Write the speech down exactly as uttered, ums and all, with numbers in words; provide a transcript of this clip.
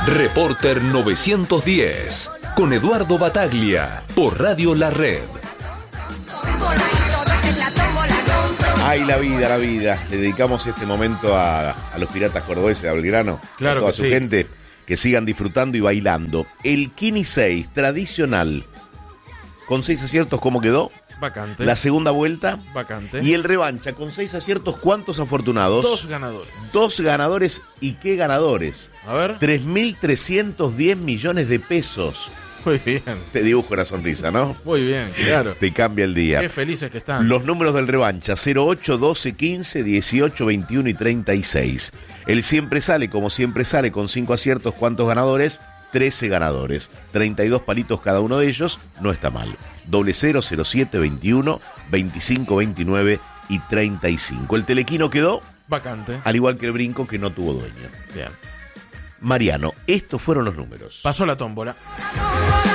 Reporter novecientos diez, con Eduardo Bataglia, por Radio La Red. Ay, la vida, la vida. Le dedicamos este momento a, a los piratas cordobeses de Belgrano. Claro, a toda que su sí. gente, que sigan disfrutando y bailando. El Kini seis, tradicional, con seis aciertos, ¿cómo quedó? Vacante. La segunda vuelta. Vacante. Y el revancha, con seis aciertos, ¿cuántos afortunados? Dos ganadores. Dos ganadores. ¿Y qué ganadores? A ver. tres mil trescientos diez millones de pesos. Muy bien. Te dibujo una sonrisa, ¿no? Muy bien, claro. Te cambia el día. Qué felices que están. Los números del revancha: cero ocho, doce, quince, dieciocho, veintiuno y treinta y seis. El siempre sale, como siempre sale, con cinco aciertos. ¿Cuántos ganadores? trece ganadores. treinta y dos palitos cada uno de ellos. No está mal. Doble cero, cero siete, veintiuno, veinticinco, veintinueve y treinta y cinco. El telequino quedó Vacante. al igual que el brinco, que no tuvo dueño. Bien. Mariano, estos fueron los números. Pasó la tómbola.